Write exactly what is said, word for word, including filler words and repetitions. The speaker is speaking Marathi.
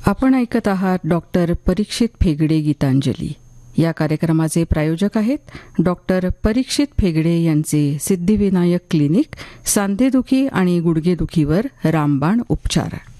आपण ऐकत आहात डॉक्टर परीक्षित फेगडे गीतांजली. या कार्यक्रमाचे प्रायोजक आहेत डॉक्टर परीक्षित फेगडे यांचे सिद्धिविनायक क्लिनिक, सांधेदुखी आणि गुडघेदुखीवर रामबाण उपचार.